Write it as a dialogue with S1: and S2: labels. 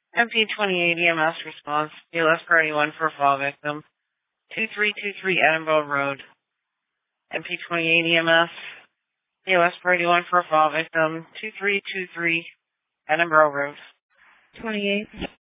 S1: MP28 EMS response. BLS priority 1 for a fall victim. 2323 Edinburgh Road. MP28 EMS. BLS priority 1 for a fall victim. 2323 Edinburgh Road.
S2: 28.